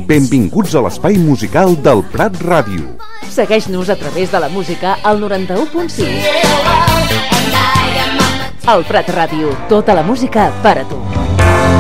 Benvinguts a l'espai musical del Prat Ràdio. Segueix-nos a través de la música al 91.6. El Prat Ràdio, tota la música per a tu.